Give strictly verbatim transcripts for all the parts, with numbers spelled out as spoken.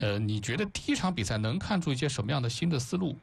呃，你觉得第一场比赛能看出一些什么样的新的思路？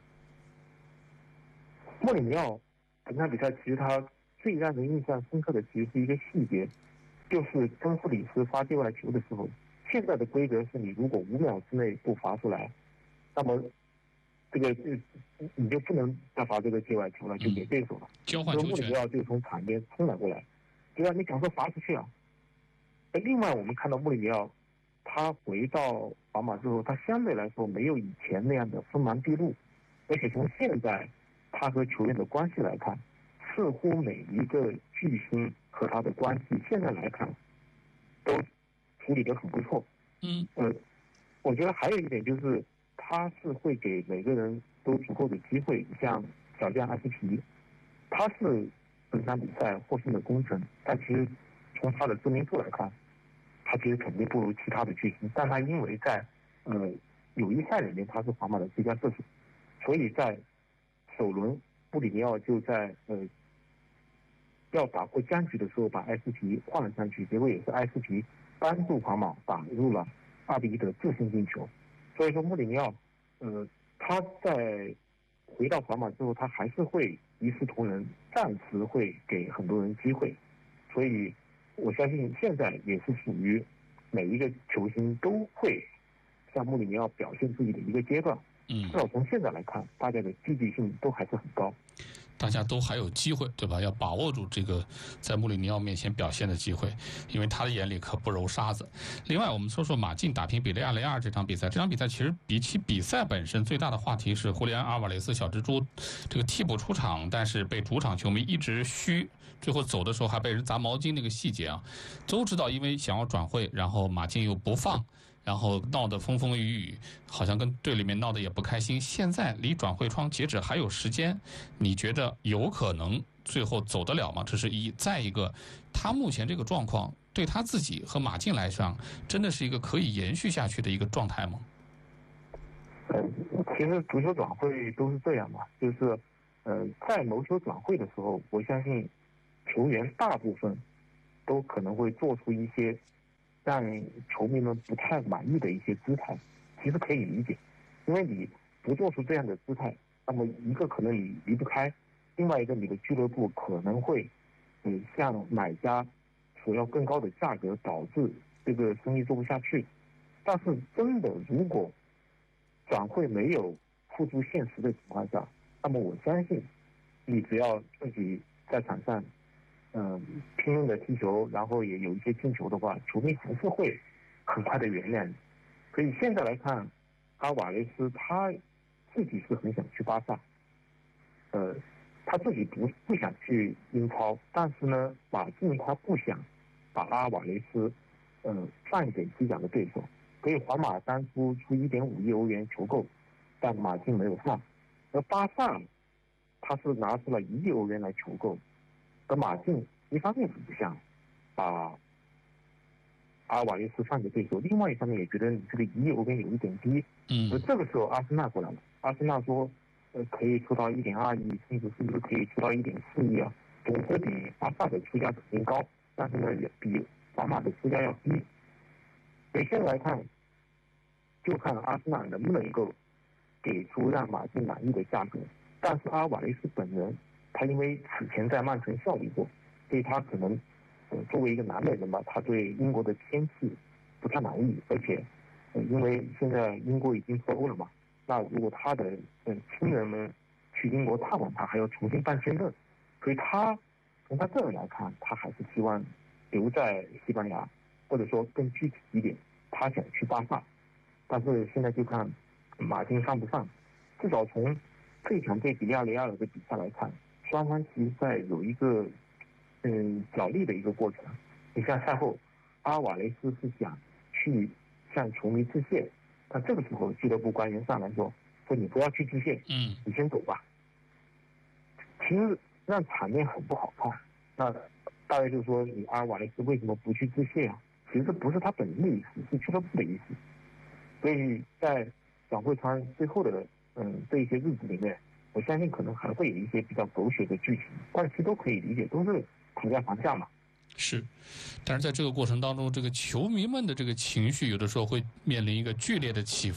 穆里尼奥本场比赛其实他最让人印象深刻的其实是一个细节，就是登弗里斯发界外球的时候，现在的规则是你如果五秒之内不罚出来，那么这个就你就不能再罚这个界外球了，就给对手了。 嗯、交换球权。 穆里尼奥就从场边冲了过来，对吧？你赶快罚出去啊！另外，我们看到穆里尼奥，他回到皇马之后，他相对来说没有以前那样的锋芒毕露，而且从现在他和球员的关系来看，似乎每一个巨星和他的关系现在来看都处理得很不错。 嗯， 呃，我觉得还有一点就是，他是会给每个人都足够的机会，像小将阿斯皮，他是本场比赛获胜的功臣，但其实从他的知名度来看，他其实肯定不如其他的巨星，但他因为在呃友谊赛里面他是皇马的最佳射手，所以在首轮布里尼奥就在呃要打破僵局的时候把埃斯皮换了上去，结果也是埃斯皮帮助皇马打入了二比一的自信进球。所以说穆里尼奥呃他在回到皇马之后，他还是会一视同仁，暂时会给很多人机会，所以我相信现在也是属于每一个球星都会向穆里尼奥表现自己的一个阶段。 嗯， 至少从现在来看，大家的积极性都还是很高， 大家都还有机会，对吧？要把握住这个在穆里尼奥面前表现的机会，因为他的眼里可不揉沙子。另外，我们说说马竞打平比利亚雷亚尔这场比赛。这场比赛其实比起比赛本身，最大的话题是胡里安·阿尔瓦雷斯小蜘蛛这个替补出场，但是被主场球迷一直嘘，最后走的时候还被人砸毛巾那个细节啊，都知道，因为想要转会，然后马竞又不放。然后闹得风风雨雨，好像跟队里面闹得也不开心。现在离转会窗截止还有时间，你觉得有可能最后走得了吗？这是一。再一个，他目前这个状况对他自己和马竞来讲，真的是一个可以延续下去的一个状态吗？ 呃，其实足球转会都是这样嘛，就是呃，在谋求转会的时候，我相信球员大部分都可能会做出一些让球迷们不太满意的一些姿态，其实可以理解，因为你不做出这样的姿态，那么一个可能你离不开，另外一个你的俱乐部可能会，嗯，向买家索要更高的价格，导致这个生意做不下去。但是真的，如果转会没有付诸现实的情况下，那么我相信，你只要自己在场上。嗯，拼命的踢球，然后也有一些进球的话，球迷还是会很快的原谅你。所以现在来看，阿瓦雷斯他自己是很想去巴萨，呃，他自己不不想去英超，但是呢，马竞他不想把阿瓦雷斯呃放给西甲的对手，所以皇马当初出一点五亿欧元求购，但马竞没有放，而巴萨他是拿出了一亿欧元来求购。而马竞一方面是不想把阿瓦雷斯放给对手，另外一方面也觉得你这个一亿欧元有一点低。 嗯， 而这个时候阿森纳过来了，阿森纳说，呃，可以出到一点二亿，甚至是不是可以出到一点四亿啊？总之比巴萨的出价肯定高，但是呢也比皇马的出价要低。所以现在来看，就看阿森纳能不能够给出让马竞满意的价格。但是阿瓦雷斯本人，他因为此前在曼城效力过，所以他可能，呃，作为一个南美人吧，他对英国的天气不太满意，而且，呃，因为现在英国已经脱欧了嘛，那如果他的呃亲人们去英国探望他，还要重新办签证，所以他从他个人来看，他还是希望留在西班牙，或者说更具体一点，他想去巴萨，但是现在就看马竞上不上，至少从这场对比利亚雷亚尔的比赛来看。双方其实在有一个嗯角力的一个过程。你像赛后，阿瓦雷斯是想去向球迷致谢，但这个时候俱乐部官员上来说说你不要去致谢， 嗯， 你先走吧。其实让场面很不好看。那大概就是说，你阿瓦雷斯为什么不去致谢啊？其实不是他本人的意思，是俱乐部的意思。所以在转会窗最后的嗯这一些日子里面。我相信可能还会有一些比较狗血的剧情，但其实都可以理解，都是讨价还价嘛。 是，但是在这个过程当中，这个球迷们的这个情绪有的时候会面临一个剧烈的起伏。